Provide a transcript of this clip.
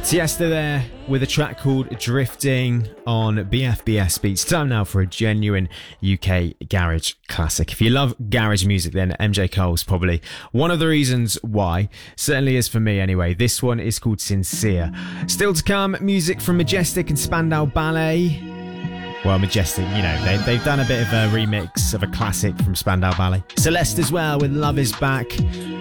Tiësto there with a track called Drifting on BFBS Beats. Time now for a genuine UK garage classic. If you love garage music, then MJ Cole's probably one of the reasons why. Certainly is for me anyway. This one is called Sincere. Still to come, music from Majestic and Spandau Ballet. Well, Majestic, you know, they've done a bit of a remix of a classic from Spandau Ballet. Celeste as well with Love Is Back.